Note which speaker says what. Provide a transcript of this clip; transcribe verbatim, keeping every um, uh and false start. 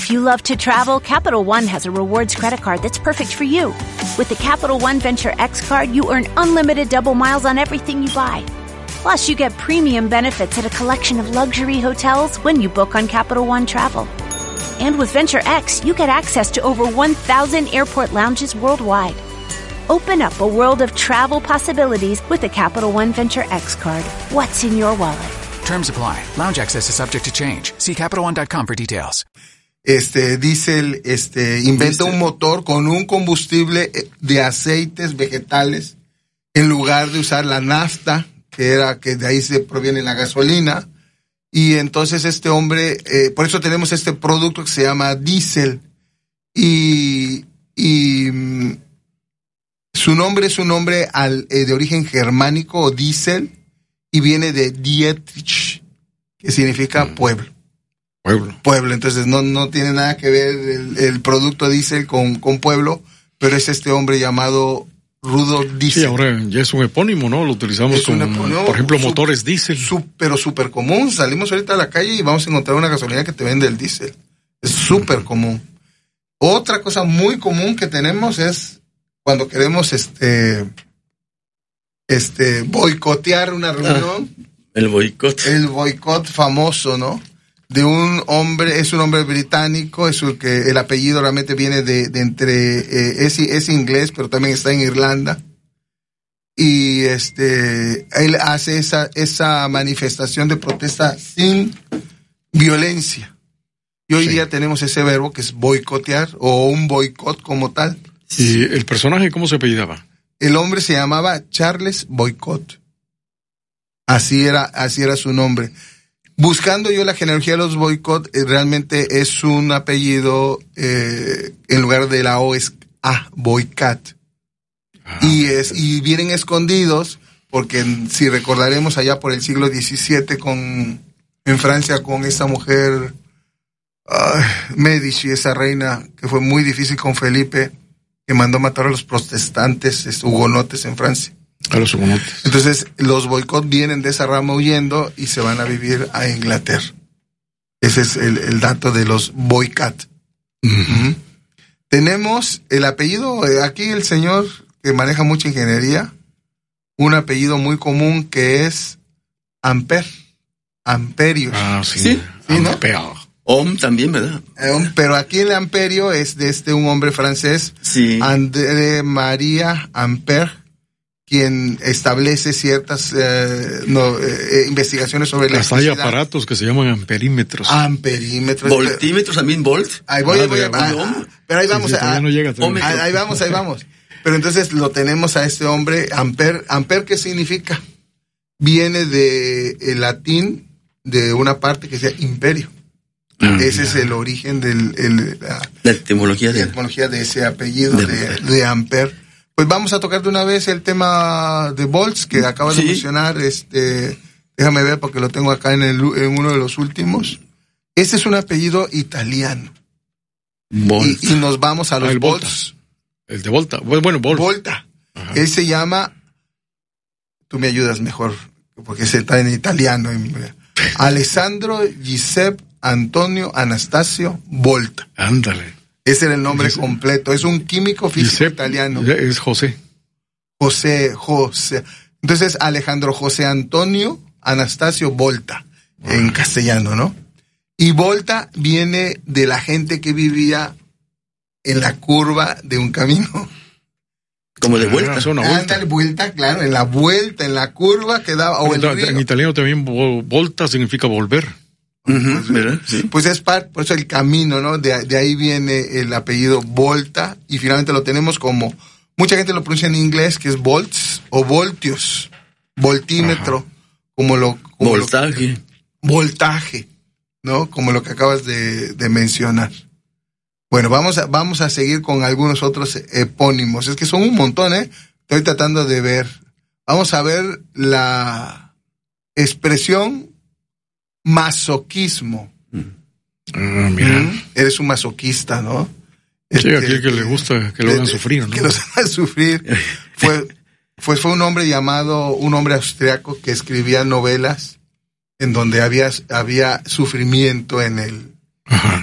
Speaker 1: If you love to travel, Capital One has a rewards credit card that's perfect for you. With the Capital One Venture X card, you earn unlimited double miles on everything you buy. Plus, you get premium benefits at a collection of luxury hotels when you book on Capital One Travel. And with Venture X, you get access to over one thousand airport lounges worldwide. Open up a world of travel possibilities with the Capital One Venture X card. What's in your wallet?
Speaker 2: Terms apply. Lounge access is subject to change. See Capital One dot com for details.
Speaker 3: Este Diesel este, inventa un motor con un combustible de aceites vegetales en lugar de usar la nafta, que era que de ahí se proviene la gasolina. Y entonces este hombre, eh, por eso tenemos este producto que se llama Diesel. Y, y mm, su nombre es un nombre al, eh, de origen germánico, o Diesel, y viene de Dietrich, que significa mm. pueblo.
Speaker 4: Pueblo.
Speaker 3: Pueblo, entonces no, no tiene nada que ver el, el producto Diesel con, con pueblo, pero es este hombre llamado Rudolf Diesel.
Speaker 4: Sí, ahora ya es un epónimo, ¿no? Lo utilizamos como, no, por ejemplo, super, motores diésel.
Speaker 3: Su, pero súper común. Salimos ahorita a la calle y vamos a encontrar una gasolina que te vende el diésel. Es súper común. Otra cosa muy común que tenemos es cuando queremos este, este, boicotear una reunión.
Speaker 5: Ah, el boicot.
Speaker 3: El boicot famoso, ¿no? De un hombre, es un hombre británico, es el que el apellido realmente viene de, de entre, eh, es, es inglés, pero también está en Irlanda. Y este, él hace esa, esa manifestación de protesta sin violencia. Y hoy sí. día tenemos ese verbo que es boicotear, o un boicot como tal.
Speaker 4: ¿Y el personaje cómo se apellidaba?
Speaker 3: El hombre se llamaba Charles Boycott. Así era, así era su nombre. Buscando yo la genealogía de los Boycott, eh, realmente es un apellido, eh, en lugar de la O es A, Boycott. Ah, y es, y vienen escondidos, porque si recordaremos allá por el siglo diecisiete con, en Francia con esa mujer, uh, Medici, esa reina, que fue muy difícil con Felipe, que mandó matar a los protestantes, es, hugonotes en Francia.
Speaker 4: A los hugonotes.
Speaker 3: Entonces, los Boycott vienen de esa rama huyendo y se van a vivir a Inglaterra. Ese es el, el dato de los Boycott. Uh-huh. Uh-huh. Tenemos el apellido, aquí el señor que maneja mucha ingeniería, un apellido muy común que es Ampère, Amperios.
Speaker 4: Ah, sí.
Speaker 3: Sí, ¿sí, no?
Speaker 5: Ohm también, ¿verdad?
Speaker 3: Eh, pero aquí el amperio es de este un hombre francés,
Speaker 5: sí.
Speaker 3: André María Ampère, quien establece ciertas eh, no, eh, investigaciones sobre la
Speaker 4: electricidad. Hay aparatos que se llaman amperímetros.
Speaker 3: Amperímetros.
Speaker 5: Voltímetros también, volt.
Speaker 3: Ahí voy, ah, voy, voy a, a, pero ahí vamos. Sí, sí, a,
Speaker 4: no llega
Speaker 3: a, ahí vamos, ahí vamos. Pero entonces lo tenemos a este hombre, Ampère. ¿Ampère qué significa? Viene de el latín, de una parte que se llama imperio. Ah, ese ya. es el origen del el, la,
Speaker 5: la etimología de,
Speaker 3: la etimología de ese apellido de, de, de Ampère. Pues vamos a tocar de una vez el tema de volts que acabas sí. de mencionar. Este, déjame ver porque lo tengo acá en, el, en uno de los últimos. Este es un apellido italiano. Y, y nos vamos a los ah, volts.
Speaker 4: El de Volta. Bueno, Volta.
Speaker 3: Volta. Ajá. Él se llama, tú me ayudas mejor porque se está en italiano. Alessandro Giuseppe Antonio Anastasio Volta.
Speaker 4: Ándale.
Speaker 3: Ese era el nombre Giuseppe. completo. Es un químico físico
Speaker 4: Giuseppe,
Speaker 3: italiano.
Speaker 4: Es José.
Speaker 3: José, José. Entonces, Alejandro José Antonio Anastasio Volta, wow. en castellano, ¿no? Y Volta viene de la gente que vivía en la curva de un camino.
Speaker 5: Como de vuelta.
Speaker 4: Es una vuelta.
Speaker 3: Ándale, vuelta, claro, en la vuelta, en la curva que daba. O el
Speaker 4: en, en italiano también volta significa volver.
Speaker 3: Uh-huh, pues, sí. pues es parte, por eso el camino, ¿no? De, de ahí viene el apellido Volta y finalmente lo tenemos como, mucha gente lo pronuncia en inglés, que es volts o voltios, voltímetro, Ajá. como lo... Como
Speaker 5: voltaje.
Speaker 3: Lo, voltaje, ¿no? Como lo que acabas de, de mencionar. Bueno, vamos a, vamos a seguir con algunos otros epónimos, es que son un montón, ¿eh? Estoy tratando de ver. Vamos a ver la expresión masoquismo.
Speaker 4: Ah, mira.
Speaker 3: ¿Mm? Eres un masoquista, ¿no?
Speaker 4: Sí, aquí que, que le gusta que lo hagan sufrir, ¿no?
Speaker 3: Que lo hagan sufrir. fue, fue, fue un hombre llamado, un hombre austriaco que escribía novelas en donde había, había sufrimiento en el, Ajá.